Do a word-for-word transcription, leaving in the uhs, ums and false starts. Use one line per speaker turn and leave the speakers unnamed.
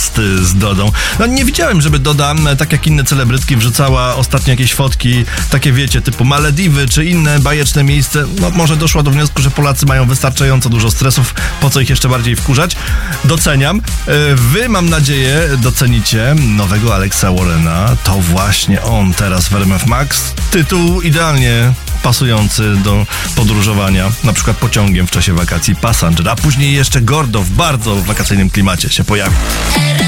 jest y, z Dodą. No nie widziałem, żeby Doda, tak jak inne celebrytki, wrzucała ostatnio jakieś fotki, takie wiecie, typu Malediwy czy inne bajeczne miejsce. No może doszła do wniosku, że Polacy mają wystarczająco dużo stresów, po co ich jeszcze bardziej wkurzać. Doceniam. Y, wy, mam nadzieję, docenicie nowego Alexa Warrena. To właśnie on teraz w R M F Max. Tytuł idealnie pasujący do podróżowania, na przykład pociągiem w czasie wakacji, Passenger, a później jeszcze Gordo w bardzo wakacyjnym klimacie się pojawi.